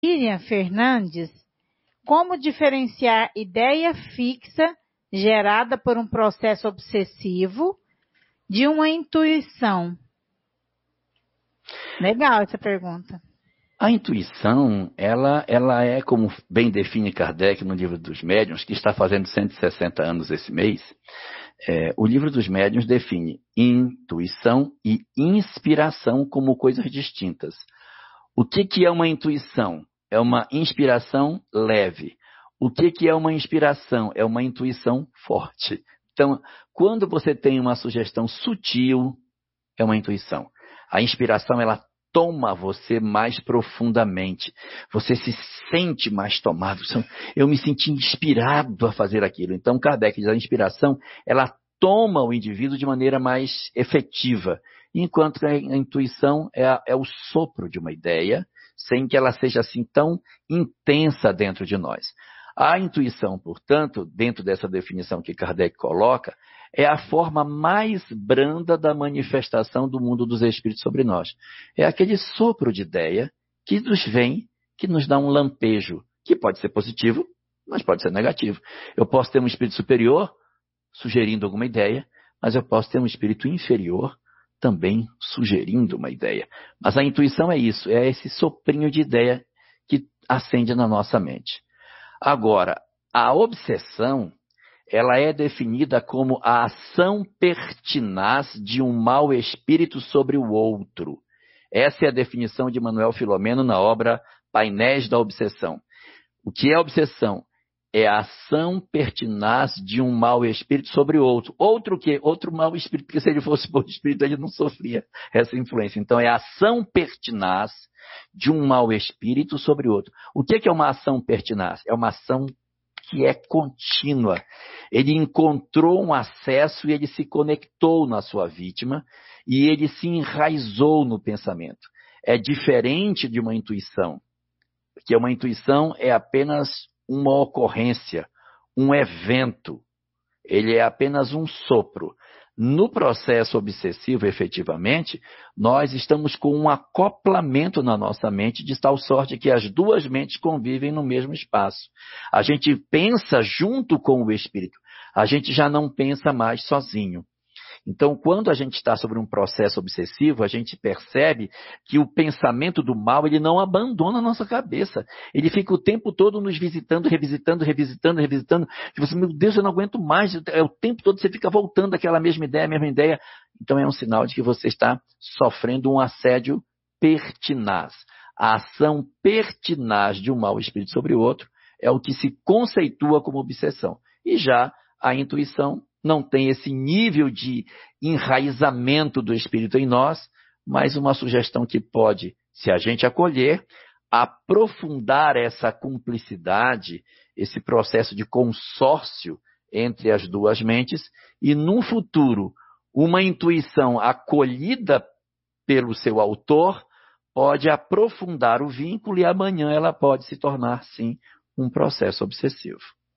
Miriam Fernandes, como diferenciar ideia fixa gerada por um processo obsessivo de uma intuição? Legal essa pergunta. A intuição, ela é, como bem define Kardec no Livro dos Médiuns, que está fazendo 160 anos esse mês. O Livro dos Médiuns define intuição e inspiração como coisas distintas. O que é uma intuição? É uma inspiração leve. O que é uma inspiração? É uma intuição forte. Então, quando você tem uma sugestão sutil, é uma intuição. A inspiração, ela toma você mais profundamente. Você se sente mais tomado. Eu me senti inspirado a fazer aquilo. Então, Kardec diz, a inspiração, ela toma o indivíduo de maneira mais efetiva. Enquanto a intuição é o sopro de uma ideia, sem que ela seja assim tão intensa dentro de nós. A intuição, portanto, dentro dessa definição que Kardec coloca, é a forma mais branda da manifestação do mundo dos espíritos sobre nós. É aquele sopro de ideia que nos vem, que nos dá um lampejo, que pode ser positivo, mas pode ser negativo. Eu posso ter um espírito superior sugerindo alguma ideia, mas eu posso ter um espírito inferior também sugerindo uma ideia. Mas a intuição é isso, é esse soprinho de ideia que acende na nossa mente. Agora, a obsessão, ela é definida como a ação pertinaz de um mau espírito sobre o outro. Essa é a definição de Manuel Filomeno na obra Painéis da Obsessão. O que é obsessão? É a ação pertinaz de um mau espírito sobre o outro. Outro que? Outro mau espírito, porque se ele fosse bom espírito, ele não sofria essa influência. Então, é a ação pertinaz de um mau espírito sobre o outro. O que é uma ação pertinaz? É uma ação que é contínua. Ele encontrou um acesso e ele se conectou na sua vítima e ele se enraizou no pensamento. É diferente de uma intuição, porque uma intuição é apenas uma ocorrência, um evento. Ele é apenas um sopro. No processo obsessivo, efetivamente, nós estamos com um acoplamento na nossa mente de tal sorte que as duas mentes convivem no mesmo espaço. A gente pensa junto com o espírito. A gente já não pensa mais sozinho. Então, quando a gente está sobre um processo obsessivo, a gente percebe que o pensamento do mal, ele não abandona a nossa cabeça. Ele fica o tempo todo nos visitando, revisitando. E você, meu Deus, eu não aguento mais. É o tempo todo você fica voltando àquela mesma ideia. Então, é um sinal de que você está sofrendo um assédio pertinaz. A ação pertinaz de um mau espírito sobre o outro é o que se conceitua como obsessão. E já a intuição não tem esse nível de enraizamento do espírito em nós, mas uma sugestão que pode, se a gente acolher, aprofundar essa cumplicidade, esse processo de consórcio entre as duas mentes, e num futuro, uma intuição acolhida pelo seu autor pode aprofundar o vínculo e amanhã ela pode se tornar, sim, um processo obsessivo.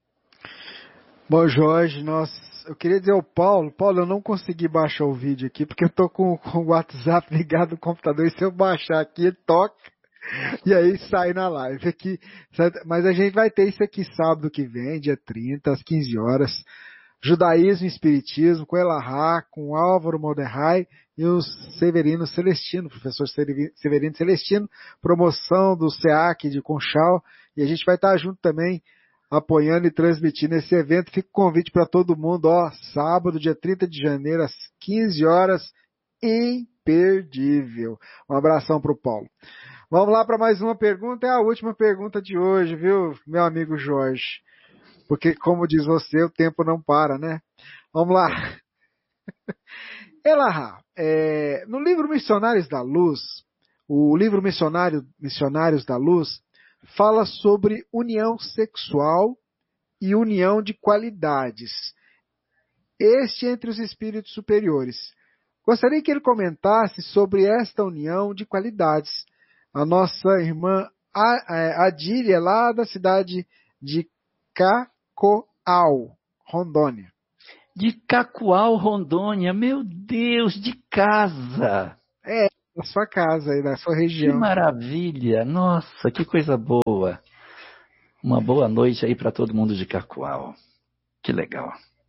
Bom, Jorge, eu queria dizer ao Paulo, eu não consegui baixar o vídeo aqui, porque eu tô com o WhatsApp ligado no computador, e se eu baixar aqui, ele toca, e aí sai na live aqui. Mas a gente vai ter isso aqui sábado que vem, dia 30, às 15 horas. Judaísmo e Espiritismo, com Elahá, com Álvaro Moderrai e o Severino Celestino, professor Severino Celestino, promoção do SEAC de Conchal, e a gente vai estar junto também, apoiando e transmitindo esse evento. Fica o convite para todo mundo, sábado, dia 30 de janeiro, às 15 horas, imperdível. Um abração para o Paulo. Vamos lá para mais uma pergunta, é a última pergunta de hoje, viu, meu amigo Jorge? Porque, como diz você, o tempo não para, né? Vamos lá. Elahá, no livro Missionários da Luz, o livro Missionários da Luz, fala sobre união sexual e união de qualidades. Este entre os espíritos superiores. Gostaria que ele comentasse sobre esta união de qualidades. A nossa irmã Adília, lá da cidade de Cacoal, Rondônia. De Cacoal, Rondônia, meu Deus, de casa. na sua casa aí, na sua Que região. maravilha! Nossa, que coisa boa! Uma boa noite aí para todo mundo de Cacoal. Que legal.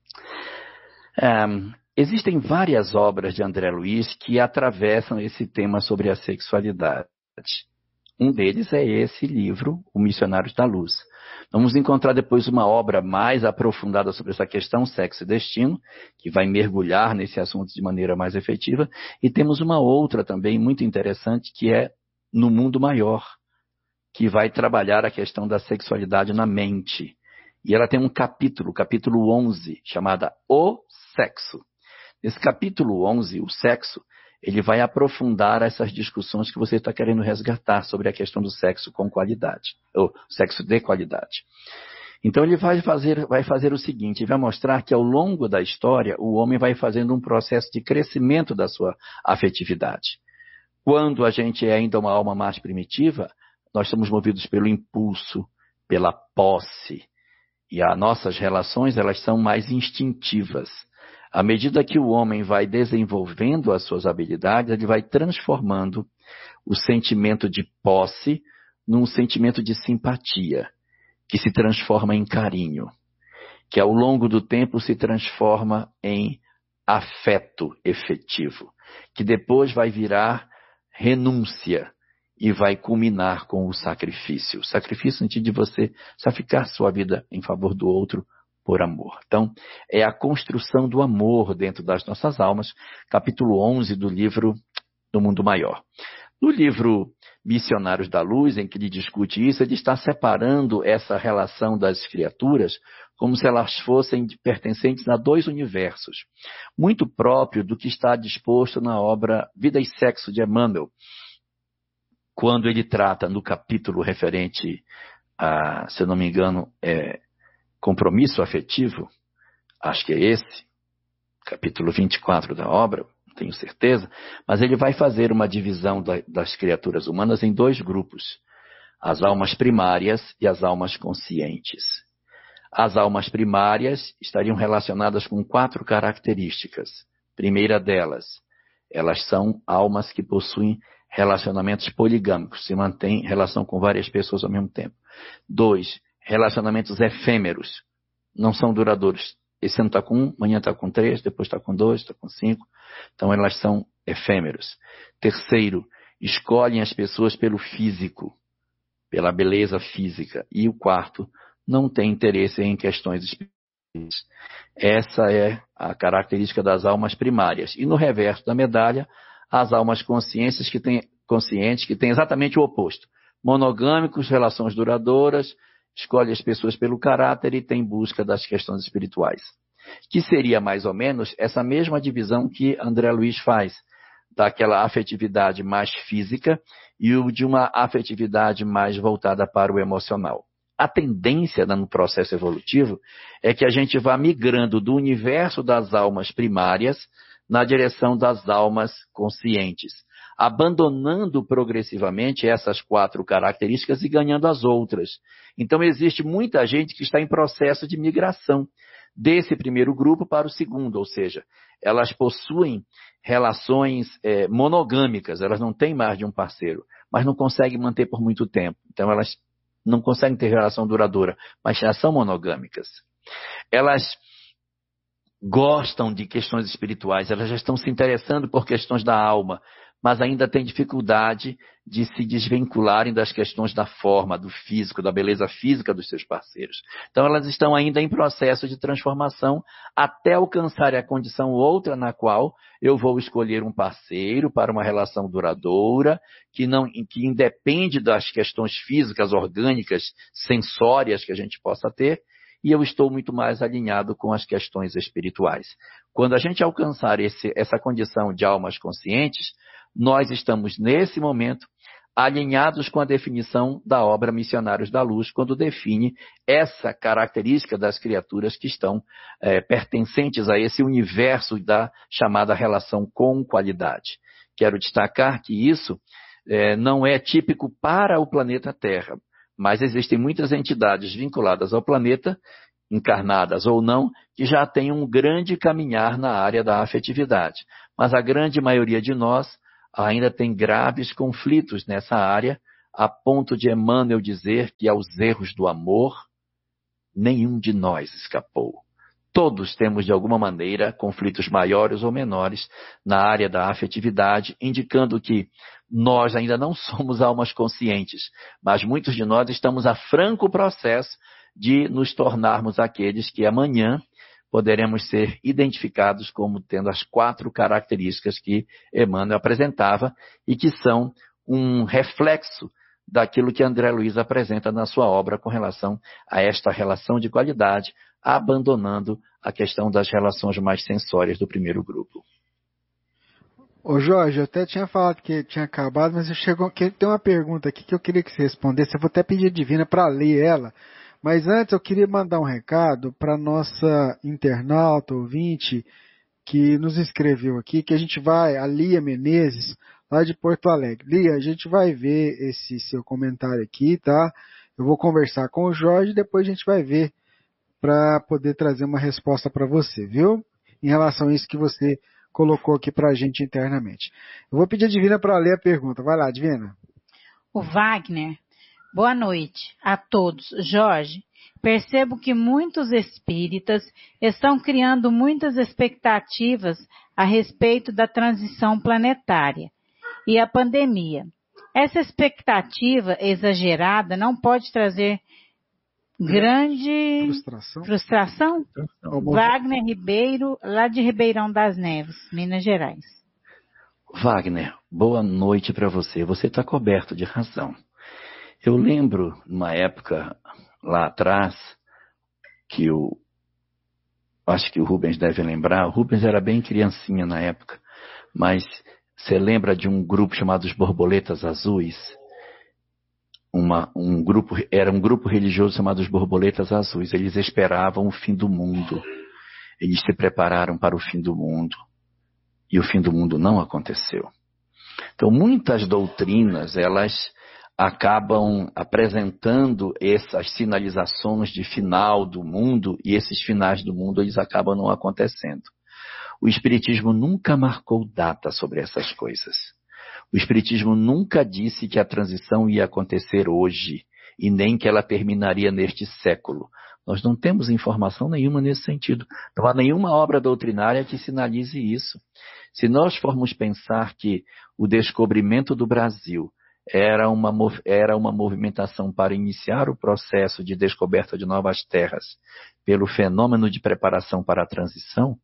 Existem várias obras de André Luiz que atravessam esse tema sobre a sexualidade. Um deles é esse livro, O Missionários da Luz. Vamos encontrar depois uma obra mais aprofundada sobre essa questão, Sexo e Destino, que vai mergulhar nesse assunto de maneira mais efetiva. E temos uma outra também muito interessante, que é No Mundo Maior, que vai trabalhar a questão da sexualidade na mente. E ela tem um capítulo, capítulo 11, chamado O Sexo. Nesse capítulo 11, o sexo, ele vai aprofundar essas discussões que você está querendo resgatar sobre a questão do sexo com qualidade, ou sexo de qualidade. Então ele vai fazer o seguinte, ele vai mostrar que ao longo da história, o homem vai fazendo um processo de crescimento da sua afetividade. Quando a gente é ainda uma alma mais primitiva, nós somos movidos pelo impulso, pela posse, e as nossas relações, elas são mais instintivas. À medida que o homem vai desenvolvendo as suas habilidades, ele vai transformando o sentimento de posse num sentimento de simpatia, que se transforma em carinho, que ao longo do tempo se transforma em afeto efetivo, que depois vai virar renúncia e vai culminar com o sacrifício. O sacrifício no sentido de você sacrificar sua vida em favor do outro por amor. Então, é a construção do amor dentro das nossas almas, capítulo 11 do livro Do Mundo Maior. No livro Missionários da Luz, em que ele discute isso, ele está separando essa relação das criaturas como se elas fossem pertencentes a dois universos, muito próprio do que está disposto na obra Vida e Sexo de Emmanuel, quando ele trata no capítulo referente a, se eu não me engano, compromisso afetivo, acho que é esse, capítulo 24 da obra, não tenho certeza, mas ele vai fazer uma divisão das criaturas humanas em dois grupos, as almas primárias e as almas conscientes. As almas primárias estariam relacionadas com 4 características. Primeira delas, elas são almas que possuem relacionamentos poligâmicos, se mantém relação com várias pessoas ao mesmo tempo. 2, relacionamentos efêmeros, não são duradouros. Esse ano está com 1, amanhã está com 3, depois está com 2, está com 5. Então elas são efêmeros. Terceiro, escolhem as pessoas pelo físico, pela beleza física. E o quarto, não tem interesse em questões espirituais. Essa é a característica das almas primárias. E no reverso da medalha, as almas conscientes que têm exatamente o oposto. Monogâmicos, relações duradouras, escolhe as pessoas pelo caráter e tem busca das questões espirituais. Que seria mais ou menos essa mesma divisão que André Luiz faz, daquela afetividade mais física e o de uma afetividade mais voltada para o emocional. A tendência no processo evolutivo é que a gente vá migrando do universo das almas primárias na direção das almas conscientes, abandonando progressivamente essas 4 características e ganhando as outras. Então existe muita gente que está em processo de migração desse primeiro grupo para o segundo, ou seja, elas possuem relações monogâmicas, elas não têm mais de um parceiro, mas não conseguem manter por muito tempo. Então elas não conseguem ter relação duradoura, mas já são monogâmicas. Elas gostam de questões espirituais, elas já estão se interessando por questões da alma, mas ainda têm dificuldade de se desvincularem das questões da forma, do físico, da beleza física dos seus parceiros. Então elas estão ainda em processo de transformação até alcançarem a condição outra na qual eu vou escolher um parceiro para uma relação duradoura, que independe das questões físicas, orgânicas, sensórias que a gente possa ter, e eu estou muito mais alinhado com as questões espirituais. Quando a gente alcançar essa condição de almas conscientes, nós estamos, nesse momento, alinhados com a definição da obra Missionários da Luz, quando define essa característica das criaturas que estão pertencentes a esse universo da chamada relação com qualidade. Quero destacar que isso não é típico para o planeta Terra, mas existem muitas entidades vinculadas ao planeta, encarnadas ou não, que já têm um grande caminhar na área da afetividade. Mas a grande maioria de nós ainda tem graves conflitos nessa área, a ponto de Emmanuel dizer que aos erros do amor, nenhum de nós escapou. Todos temos, de alguma maneira, conflitos maiores ou menores na área da afetividade, indicando que nós ainda não somos almas conscientes, mas muitos de nós estamos a franco processo de nos tornarmos aqueles que amanhã poderemos ser identificados como tendo as 4 características que Emmanuel apresentava e que são um reflexo daquilo que André Luiz apresenta na sua obra com relação a esta relação de qualidade, abandonando a questão das relações mais sensórias do primeiro grupo. Ô Jorge, eu até tinha falado que tinha acabado, mas tem uma pergunta aqui que eu queria que você respondesse. Eu vou até pedir a Divina para ler ela, mas antes eu queria mandar um recado para nossa internauta, ouvinte, que nos escreveu aqui, que a Lia Menezes, lá de Porto Alegre. Lia, a gente vai ver esse seu comentário aqui, tá? Eu vou conversar com o Jorge e depois a gente vai ver para poder trazer uma resposta para você, viu? Em relação a isso que você colocou aqui para a gente internamente. Eu vou pedir a Divina para ler a pergunta. Vai lá, Divina. O Wagner. Boa noite a todos. Jorge, percebo que muitos espíritas estão criando muitas expectativas a respeito da transição planetária e a pandemia. Essa expectativa exagerada não pode trazer grande frustração? Wagner Ribeiro, lá de Ribeirão das Neves, Minas Gerais. Wagner, boa noite para você. Você está coberto de razão. Eu lembro, numa época lá atrás, que acho que o Rubens deve lembrar, o Rubens era bem criancinha na época, mas você lembra de um grupo chamado os Borboletas Azuis? Era um grupo religioso chamado os Borboletas Azuis. Eles esperavam o fim do mundo. Eles se prepararam para o fim do mundo. E o fim do mundo não aconteceu. Então, muitas doutrinas, elas acabam apresentando essas sinalizações de final do mundo, e esses finais do mundo, eles acabam não acontecendo. O Espiritismo nunca marcou data sobre essas coisas. O Espiritismo nunca disse que a transição ia acontecer hoje, e nem que ela terminaria neste século. Nós não temos informação nenhuma nesse sentido. Não há nenhuma obra doutrinária que sinalize isso. Se nós formos pensar que o descobrimento do Brasil era uma movimentação para iniciar o processo de descoberta de novas terras pelo fenômeno de preparação para a transição,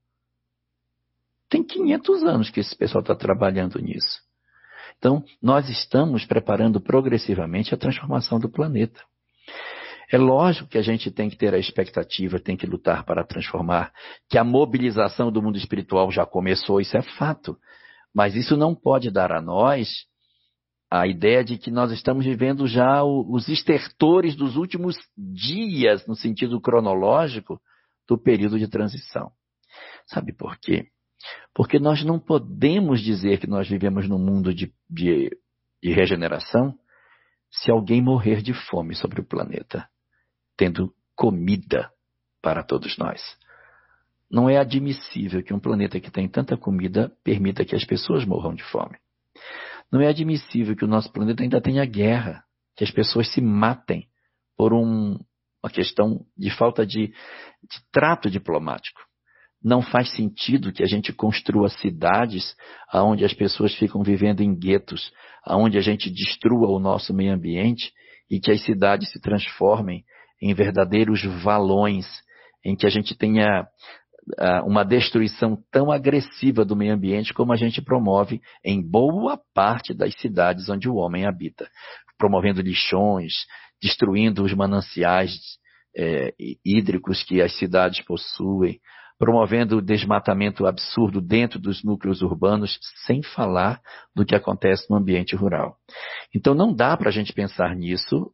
tem 500 anos que esse pessoal está trabalhando nisso. Então, nós estamos preparando progressivamente a transformação do planeta. É lógico que a gente tem que ter a expectativa, tem que lutar para transformar, que a mobilização do mundo espiritual já começou, isso é fato. Mas isso não pode dar a nós a ideia de que nós estamos vivendo já os estertores dos últimos dias, no sentido cronológico, do período de transição. Sabe por quê? Porque nós não podemos dizer que nós vivemos num mundo de regeneração se alguém morrer de fome sobre o planeta, tendo comida para todos nós. Não é admissível que um planeta que tem tanta comida permita que as pessoas morram de fome. Não é admissível que o nosso planeta ainda tenha guerra, que as pessoas se matem por uma questão de falta de trato diplomático. Não faz sentido que a gente construa cidades onde as pessoas ficam vivendo em guetos, onde a gente destrua o nosso meio ambiente e que as cidades se transformem em verdadeiros valões, em que a gente tenha uma destruição tão agressiva do meio ambiente como a gente promove em boa parte das cidades onde o homem habita, promovendo lixões, destruindo os mananciais hídricos que as cidades possuem, promovendo o desmatamento absurdo dentro dos núcleos urbanos, sem falar do que acontece no ambiente rural. Então não dá para a gente pensar nisso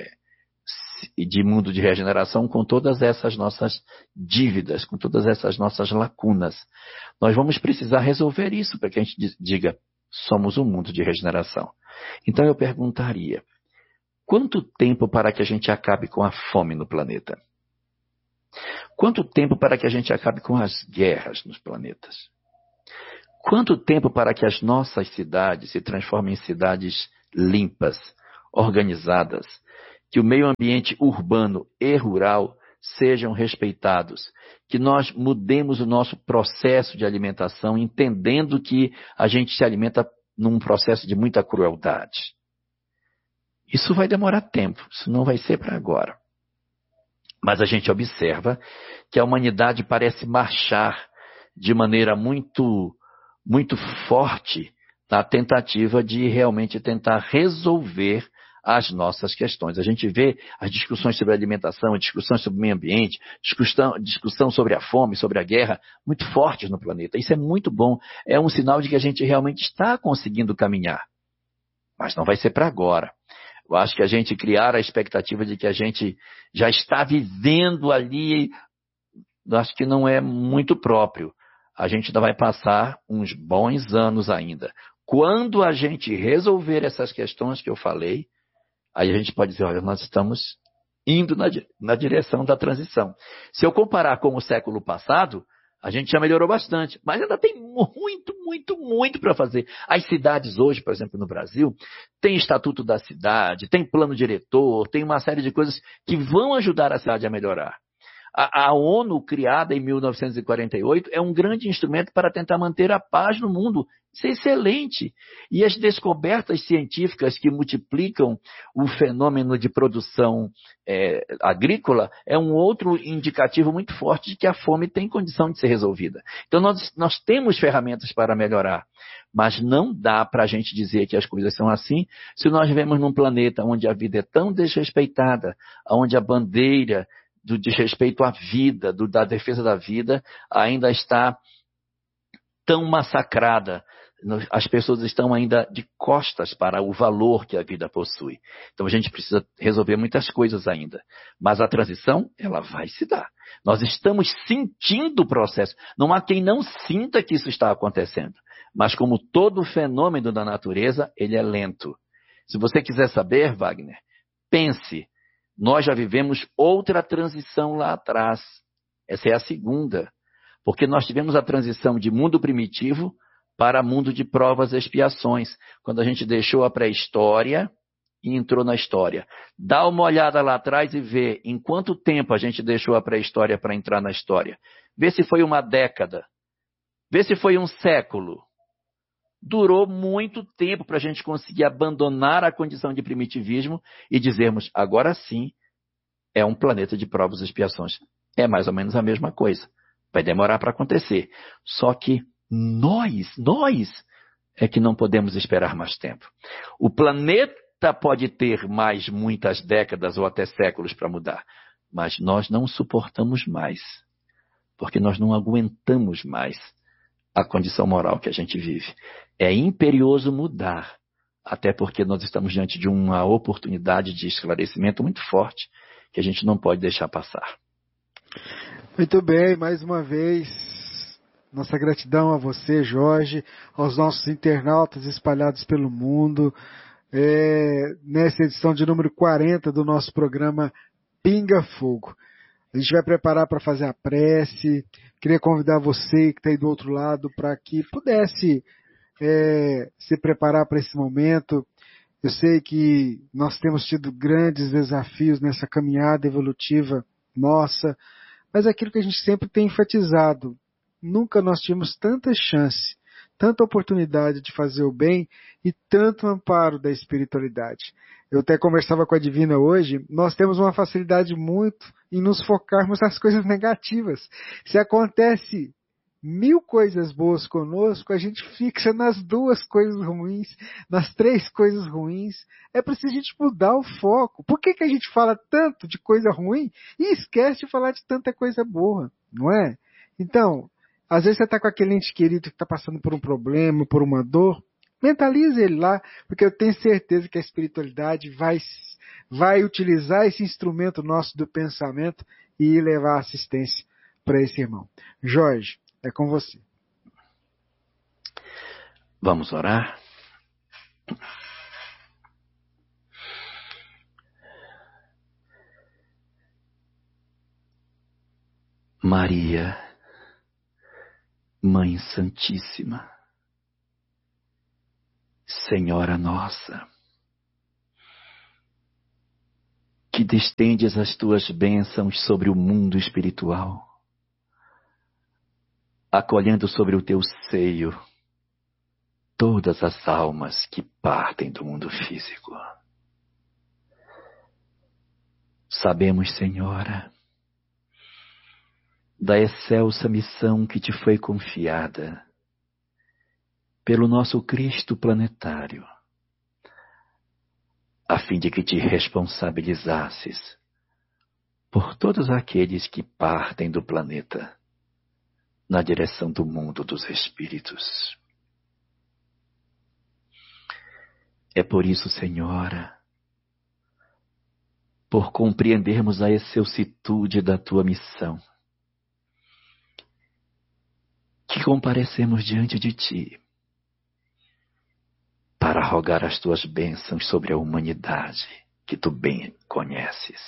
de mundo de regeneração com todas essas nossas dívidas, com todas essas nossas lacunas. Nós vamos precisar resolver isso para que a gente diga, somos um mundo de regeneração. Então eu perguntaria, quanto tempo para que a gente acabe com a fome no planeta? Quanto tempo para que a gente acabe com as guerras nos planetas? Quanto tempo para que as nossas cidades se transformem em cidades limpas, organizadas, que o meio ambiente urbano e rural sejam respeitados, que nós mudemos o nosso processo de alimentação, entendendo que a gente se alimenta num processo de muita crueldade. Isso vai demorar tempo, isso não vai ser para agora. Mas a gente observa que a humanidade parece marchar de maneira muito forte na tentativa de realmente tentar resolver as nossas questões. A gente vê as discussões sobre a alimentação, as discussões sobre o meio ambiente, discussão sobre a fome, sobre a guerra, muito fortes no planeta. Isso é muito bom, é um sinal de que a gente realmente está conseguindo caminhar. Mas não vai ser para agora. Eu acho que a gente criar a expectativa de que a gente já está vivendo ali, eu acho que não é muito próprio. A gente ainda vai passar uns bons anos ainda. Quando a gente resolver essas questões que eu falei, aí a gente pode dizer, olha, nós estamos indo na direção da transição. Se eu comparar com o século passado, a gente já melhorou bastante, mas ainda tem muito para fazer. As cidades hoje, por exemplo, no Brasil, tem estatuto da cidade, tem plano diretor, tem uma série de coisas que vão ajudar a cidade a melhorar. A ONU, criada em 1948, é um grande instrumento para tentar manter a paz no mundo. Isso é excelente. E as descobertas científicas que multiplicam o fenômeno de produção agrícola é um outro indicativo muito forte de que a fome tem condição de ser resolvida. Então, nós temos ferramentas para melhorar. Mas não dá para a gente dizer que as coisas são assim se nós vivemos num planeta onde a vida é tão desrespeitada, onde a bandeira do desrespeito à vida, da defesa da vida, ainda está tão massacrada. As pessoas estão ainda de costas para o valor que a vida possui. Então a gente precisa resolver muitas coisas ainda. Mas a transição, ela vai se dar. Nós estamos sentindo o processo. Não há quem não sinta que isso está acontecendo. Mas como todo fenômeno da natureza, ele é lento. Se você quiser saber, Wagner, pense. Nós já vivemos outra transição lá atrás. Essa é a segunda. Porque nós tivemos a transição de mundo primitivo para mundo de provas e expiações. Quando a gente deixou a pré-história e entrou na história. Dá uma olhada lá atrás e vê em quanto tempo a gente deixou a pré-história para entrar na história. Vê se foi uma década. Vê se foi um século. Durou muito tempo para a gente conseguir abandonar a condição de primitivismo e dizermos, agora sim, é um planeta de provas e expiações. É mais ou menos a mesma coisa. Vai demorar para acontecer. Só que nós é que não podemos esperar mais tempo. O planeta pode ter mais muitas décadas ou até séculos para mudar, mas nós não suportamos mais, porque nós não aguentamos mais a condição moral que a gente vive. É imperioso mudar, até porque nós estamos diante de uma oportunidade de esclarecimento muito forte que a gente não pode deixar passar. Muito bem, mais uma vez, nossa gratidão a você, Jorge, aos nossos internautas espalhados pelo mundo, nessa edição de número 40 do nosso programa Pinga Fogo. A gente vai preparar para fazer a prece. Queria convidar você que está aí do outro lado para que pudesse se preparar para esse momento. Eu sei que nós temos tido grandes desafios nessa caminhada evolutiva nossa, mas é aquilo que a gente sempre tem enfatizado, nunca nós tivemos tanta chance, tanta oportunidade de fazer o bem e tanto amparo da espiritualidade. Eu até conversava com a Divina hoje, nós temos uma facilidade muito em nos focarmos nas coisas negativas. Se acontece 1000 coisas boas conosco, a gente fixa nas 2 coisas ruins, nas 3 coisas ruins. É preciso a gente mudar o foco. Por que a gente fala tanto de coisa ruim e esquece de falar de tanta coisa boa, não é? Então, às vezes você está com aquele ente querido que está passando por um problema, por uma dor, mentalize ele lá, porque eu tenho certeza que a espiritualidade vai utilizar esse instrumento nosso do pensamento e levar assistência para esse irmão. Jorge, é com você. Vamos orar? Maria, Mãe Santíssima, Senhora nossa, que estendes as tuas bênçãos sobre o mundo espiritual, acolhendo sobre o teu seio todas as almas que partem do mundo físico. Sabemos, Senhora, da excelsa missão que te foi confiada pelo nosso Cristo planetário, a fim de que te responsabilizasses por todos aqueles que partem do planeta na direção do mundo dos espíritos. É por isso, Senhora, por compreendermos a excelsitude da tua missão, que comparecemos diante de ti para rogar as tuas bênçãos sobre a humanidade que tu bem conheces,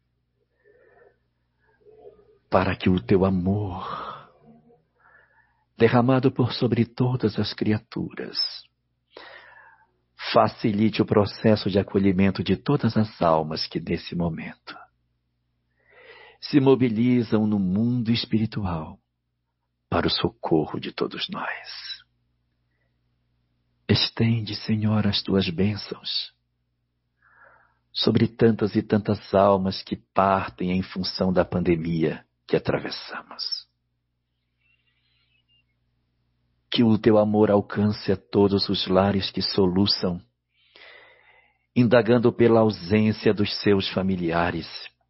para que o teu amor, derramado por sobre todas as criaturas, facilite o processo de acolhimento de todas as almas que nesse momento se mobilizam no mundo espiritual para o socorro de todos nós. Estende, Senhor, as tuas bênçãos sobre tantas e tantas almas que partem em função da pandemia que atravessamos. Que o teu amor alcance a todos os lares que soluçam, indagando pela ausência dos seus familiares,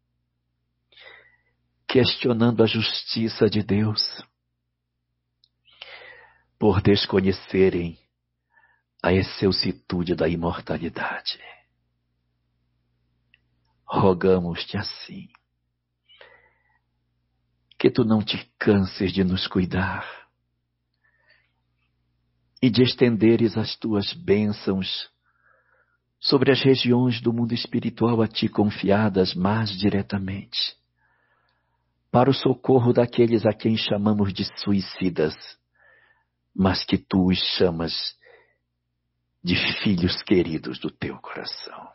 questionando a justiça de Deus, por desconhecerem a excelsitude da imortalidade. Rogamos-te assim, que tu não te canses de nos cuidar e de estenderes as tuas bênçãos sobre as regiões do mundo espiritual a ti confiadas mais diretamente, para o socorro daqueles a quem chamamos de suicidas, mas que tu os chamas de filhos queridos do teu coração.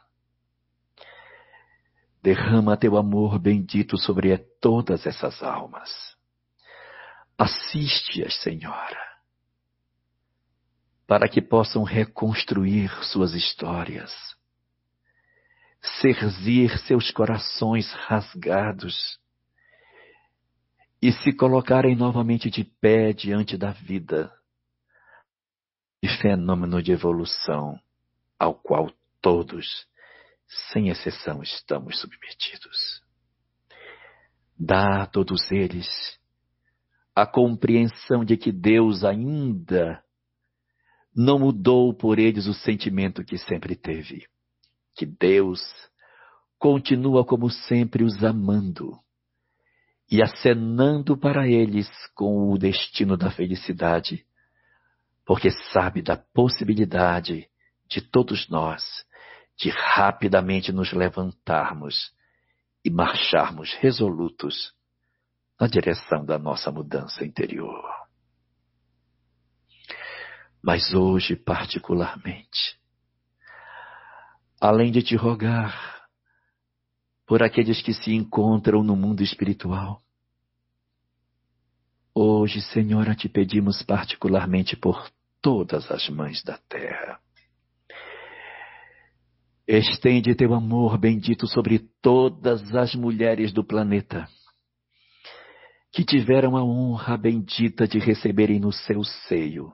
Derrama teu amor bendito sobre todas essas almas. Assiste-as, Senhora, para que possam reconstruir suas histórias, cerzir seus corações rasgados e se colocarem novamente de pé diante da vida, de fenômeno de evolução ao qual todos, sem exceção, estamos submetidos. Dá a todos eles a compreensão de que Deus ainda não mudou por eles o sentimento que sempre teve, que Deus continua como sempre os amando e acenando para eles com o destino da felicidade, porque sabe da possibilidade de todos nós de rapidamente nos levantarmos e marcharmos resolutos na direção da nossa mudança interior. Mas hoje, particularmente, além de te rogar por aqueles que se encontram no mundo espiritual, hoje, Senhora, te pedimos particularmente por todas as mães da terra. Estende teu amor bendito sobre todas as mulheres do planeta, que tiveram a honra bendita de receberem no seu seio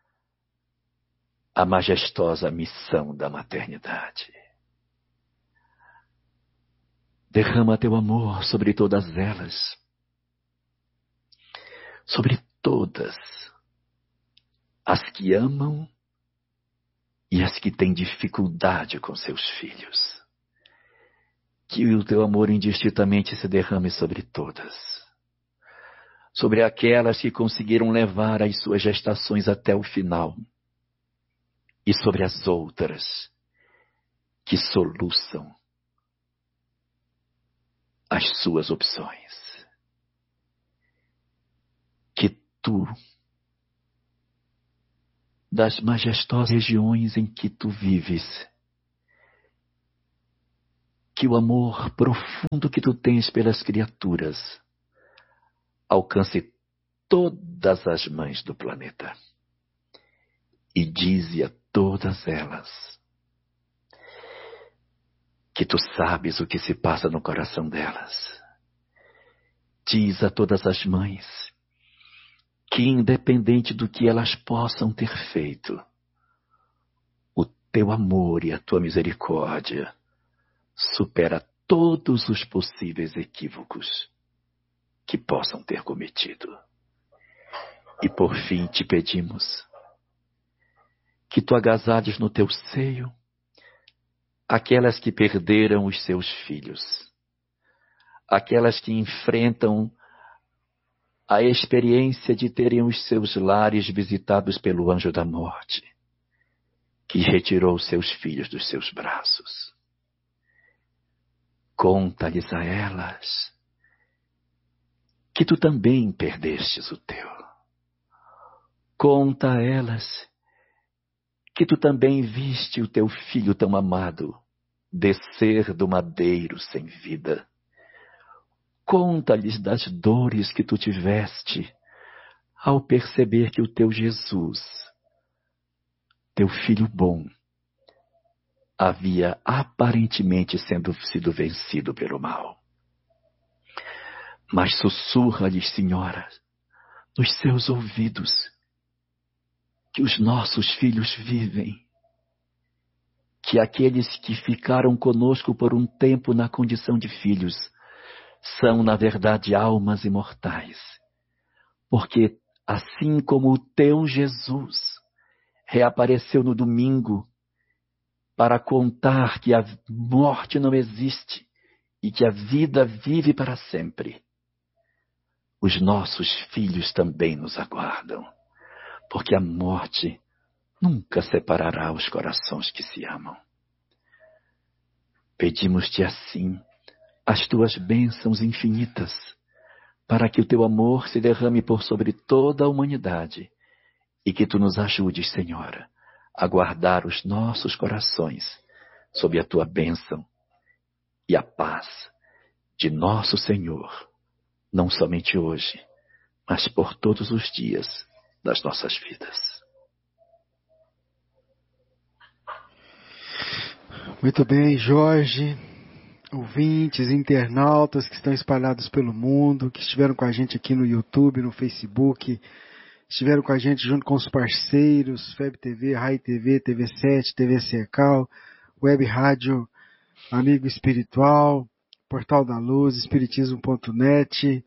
a majestosa missão da maternidade. Derrama teu amor sobre todas elas, sobre todas as que amam e as que têm dificuldade com seus filhos. Que o teu amor indistintamente se derrame sobre todas, sobre aquelas que conseguiram levar as suas gestações até o final, e sobre as outras que soluçam as suas opções. Que tu, das majestosas regiões em que tu vives. Que o amor profundo que tu tens pelas criaturas alcance todas as mães do planeta e dize a todas elas que tu sabes o que se passa no coração delas. Diz a todas as mães que, independente do que elas possam ter feito, o teu amor e a tua misericórdia supera todos os possíveis equívocos que possam ter cometido. E por fim te pedimos que tu agasalhes no teu seio aquelas que perderam os seus filhos, aquelas que enfrentam a experiência de terem os seus lares visitados pelo anjo da morte, que retirou seus filhos dos seus braços. Conta-lhes a elas que tu também perdestes o teu. Conta a elas que tu também viste o teu filho tão amado descer do madeiro sem vida. Conta-lhes das dores que tu tiveste ao perceber que o teu Jesus, teu filho bom, havia aparentemente sido vencido pelo mal. Mas sussurra-lhes, Senhora, nos seus ouvidos, que os nossos filhos vivem, que aqueles que ficaram conosco por um tempo na condição de filhos são, na verdade, almas imortais, porque assim como o teu Jesus reapareceu no domingo para contar que a morte não existe e que a vida vive para sempre, os nossos filhos também nos aguardam, porque a morte nunca separará os corações que se amam. Pedimos-te assim as tuas bênçãos infinitas, para que o teu amor se derrame por sobre toda a humanidade e que tu nos ajudes, Senhora, a guardar os nossos corações sob a tua bênção e a paz de nosso Senhor, não somente hoje, mas por todos os dias das nossas vidas. Muito bem, Jorge, ouvintes, internautas que estão espalhados pelo mundo, que estiveram com a gente aqui no YouTube, no Facebook, estiveram com a gente junto com os parceiros, FEB TV, Rai TV, TV7, TV Cercal, Web Rádio Amigo Espiritual, Portal da Luz, Espiritismo.net,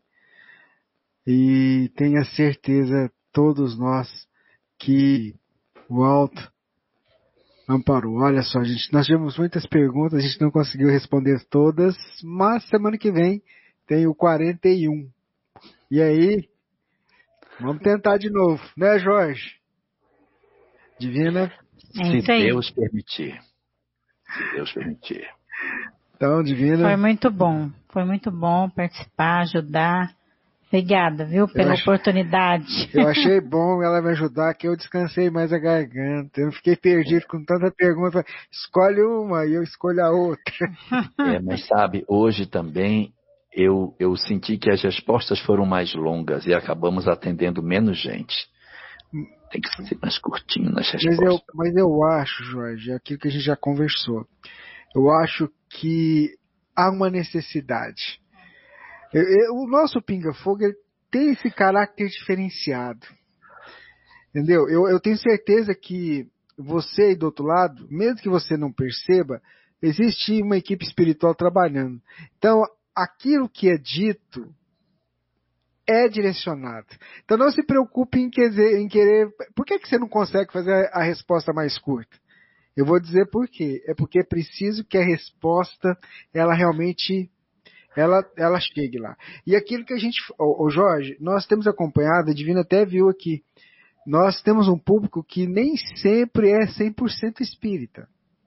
e tenha certeza, todos nós, que o alto amparou. Olha só, gente, nós tivemos muitas perguntas, a gente não conseguiu responder todas, mas semana que vem tem o 41. E aí, vamos tentar de novo, né, Jorge? Divina? Se Deus permitir. Se Deus permitir. Então, Divina. Foi muito bom participar, ajudar. Obrigada, viu, pela oportunidade. Eu achei bom ela me ajudar, que eu descansei mais a garganta. Eu não fiquei perdido com tanta pergunta. Escolhe uma e eu escolho a outra. Mas sabe, hoje também eu senti que as respostas foram mais longas e acabamos atendendo menos gente. Tem que ser mais curtinho nas respostas. Mas eu acho, Jorge, é aquilo que a gente já conversou. Eu acho que há uma necessidade. O nosso Pinga Fogo ele tem esse caráter diferenciado. Entendeu? Eu tenho certeza que você aí do outro lado, mesmo que você não perceba, existe uma equipe espiritual trabalhando. Então, aquilo que é dito é direcionado. Então, não se preocupe em querer... Por que você não consegue fazer a resposta mais curta? Eu vou dizer por quê. É porque é preciso que a resposta, ela realmente... Ela chegue lá. E aquilo que a gente... Jorge, nós temos acompanhado, a Divina até viu aqui, nós temos um público que nem sempre é 100% espírita.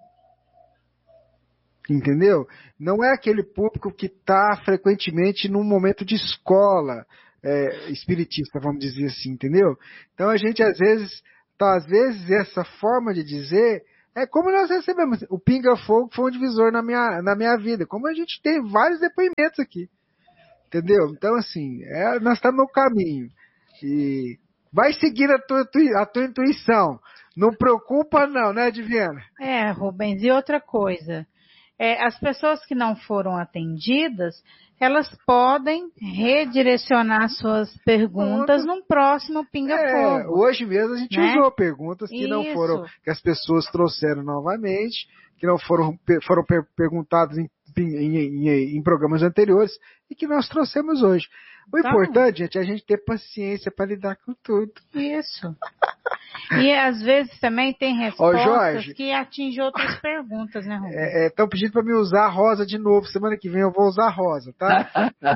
Entendeu? Não é aquele público que está frequentemente num momento de escola espiritista, vamos dizer assim, entendeu? Então a gente às vezes Então, às vezes, essa forma de dizer é como nós recebemos. O Pinga Fogo foi um divisor na minha vida, como a gente tem vários depoimentos aqui. Entendeu? Então, assim, nós estamos no caminho. E vai seguir a tua intuição. Não preocupa não, né, Divina? Rubens, e outra coisa. As pessoas que não foram atendidas, elas podem redirecionar suas perguntas num próximo Pinga Fogo. Hoje mesmo a gente usou perguntas que não foram, que as pessoas trouxeram novamente, que não foram perguntadas em programas anteriores e que nós trouxemos hoje. O importante, gente, é a gente ter paciência para lidar com tudo. Isso. E às vezes também tem respostas que atingem outras perguntas, né, Rubens? Estão pedindo para me usar a rosa de novo. Semana que vem eu vou usar a rosa, tá?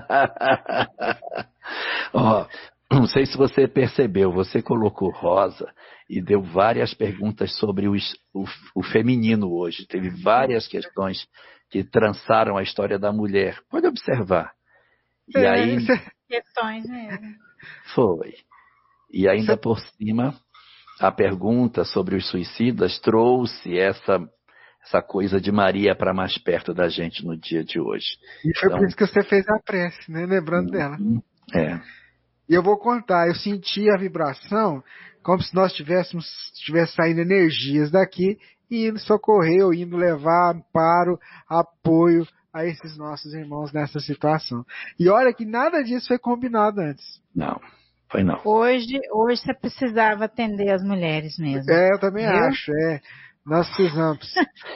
Não sei se você percebeu, você colocou rosa e deu várias perguntas sobre o feminino hoje. Teve várias questões que trançaram a história da mulher. Pode observar. E aí... Questões mesmo. Foi. E ainda por cima, a pergunta sobre os suicidas trouxe essa coisa de Maria para mais perto da gente no dia de hoje. E foi por isso que você fez a prece, né? Lembrando dela. E eu vou contar, eu senti a vibração como se nós tivesse saindo energias daqui e indo socorrer ou indo levar amparo, apoio a esses nossos irmãos nessa situação. E olha que nada disso foi combinado antes. Não, foi não. Hoje você precisava atender as mulheres mesmo. Eu também acho, nós precisamos.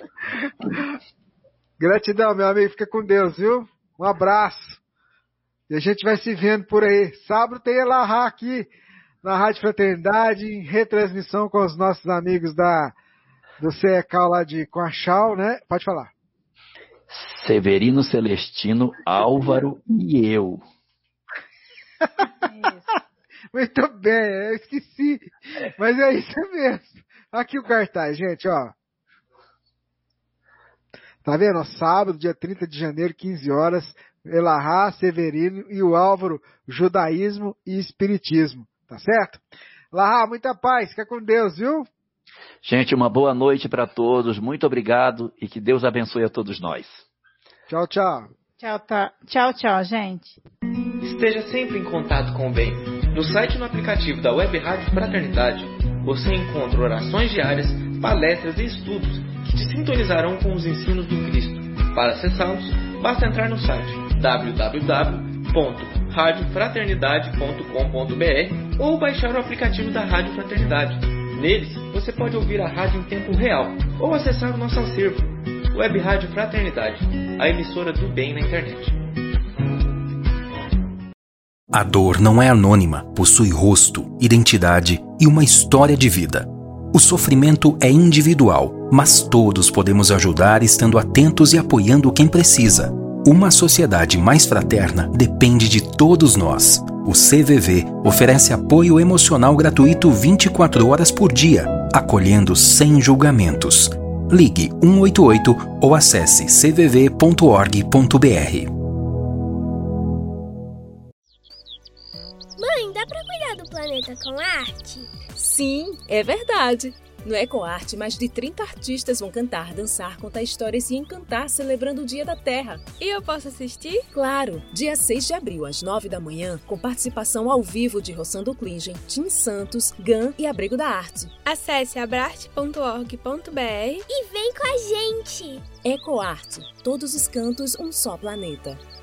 Gratidão, meu amigo, fica com Deus, viu? Um abraço. E a gente vai se vendo por aí. Sábado tem Elahá aqui na Rádio Fraternidade, em retransmissão com os nossos amigos do CECAL lá de Coachal, né? Pode falar. Severino Celestino, Álvaro e eu. Muito bem, eu esqueci. Mas é isso mesmo. Aqui o cartaz, gente, ó. Tá vendo? Sábado, dia 30 de janeiro, 15 horas, Elahá, Severino e o Álvaro, Judaísmo e Espiritismo. Tá certo? Elahá, muita paz, fica com Deus, viu? Gente, uma boa noite para todos, muito obrigado e que Deus abençoe a todos nós. Tchau, tchau. Tchau, gente. Esteja sempre em contato com o bem. No site e no aplicativo da Web Rádio Fraternidade, você encontra orações diárias, palestras e estudos que te sintonizarão com os ensinos do Cristo. Para acessá-los, basta entrar no site www.radiofraternidade.com.br ou baixar o aplicativo da Rádio Fraternidade. Neles, você pode ouvir a rádio em tempo real ou acessar o nosso acervo, Web Rádio Fraternidade, a emissora do bem na internet. A dor não é anônima, possui rosto, identidade e uma história de vida. O sofrimento é individual, mas todos podemos ajudar estando atentos e apoiando quem precisa. Uma sociedade mais fraterna depende de todos nós. O CVV oferece apoio emocional gratuito 24 horas por dia, acolhendo sem julgamentos. Ligue 188 ou acesse cvv.org.br. Mãe, dá pra cuidar do planeta com arte? Sim, é verdade. No EcoArte, mais de 30 artistas vão cantar, dançar, contar histórias e encantar celebrando o Dia da Terra. E eu posso assistir? Claro! Dia 6 de abril, às 9 da manhã, com participação ao vivo de Rossando Klingen, Tim Santos, GAN e Abrigo da Arte. Acesse abrarte.org.br e vem com a gente! EcoArte. Todos os cantos, um só planeta.